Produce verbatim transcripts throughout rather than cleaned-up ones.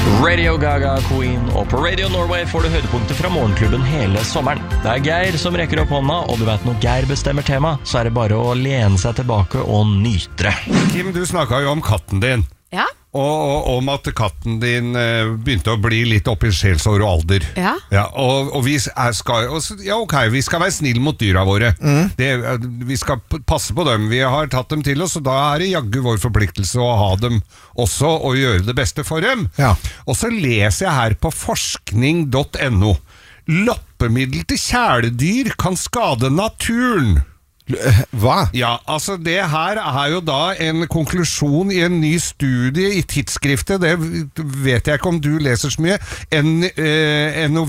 Radio Gaga, Queen, og på Radio Norway får du høydepunkter fra morgenklubben hele sommeren. Det er Geir som rekker opp hånda, og du vet når Geir bestemmer tema, så er det bare å lene seg tilbake og nyte det. Kim, du snakket jo om katten din. Ja. Og, og om at katten din uh, begynte å bli litt opp i sjelsår og alder. Ja. Ja, og, og vi er, skal og, ja, ok, vi skal være snill mot dyra våre. Mm. Det, vi skal passe på dem. Vi har tatt dem til oss, og da er det jaggu vår forpliktelse å ha dem også, og gjøre det beste for dem. Ja. Og så leser jeg her på forskning punktum no. Loppemiddel til kjæledyr kan skade naturen. Hva? Ja, altså det her er jo da en konklusjon i en ny studie i tidsskriftet, det vet jeg ikke om du leser så mye, en, eh, en,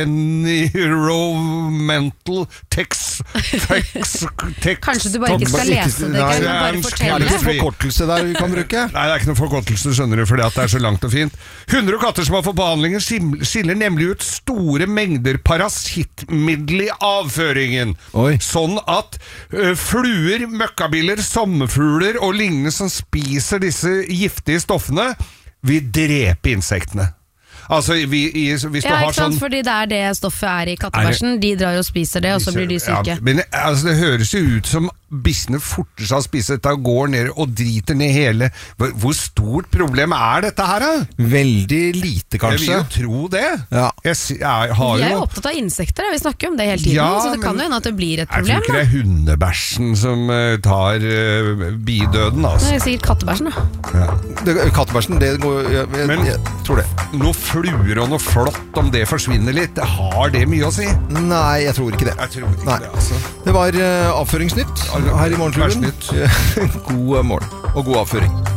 environmental text, text, text Kanskje du bare ikke skal lese det, kan du bare fortelle Er det det? ikke forkortelse der vi kan bruke? Nei, det er ikke noen forkortelse, skjønner du, fordi at det er så langt og fint. Hunder og katter som har fått behandlingen skiller nemlig ut store mengder parasittmiddel i avføringen. Oi. Sånn at uh, fluer, møkkabiller, sommerfugler og lignende som spiser disse giftige stoffene, vil drepe insektene. Altså, vi, i, hvis du Ja, har ikke sant, sånn... fordi det er det stoffet er i kattebæsjen. De drar og spiser det, og så blir de syke. Ja, men altså, det høres jo ut som bissene forter seg å spise dette og går ned og driter ned hele. Hvor stort problem er dette her, da? Veldig lite, kanskje. Jeg vil jo tro det. Ja. Jeg, jeg har Vi er jo jo... opptatt av insekter, vi snakker om det hele tiden, Ja, så det kan men- jo hende at det blir et Jeg tror problem. ikke det er hundebæsjen som uh, tar uh, bidøden, Det altså. er sikkert kattebæsjen, da. Ja. Det, kattebæsjen, det går jeg, jeg, Men- jeg tror det. Noe fluer og noe flott, om det forsvinner litt, har det mye å si? Nei, jeg tror ikke det. Jeg tror ikke Nei. det, altså. Det var uh, avføringsnytt her i Morgenklubben. Værsnytt. God morgen og god avføring.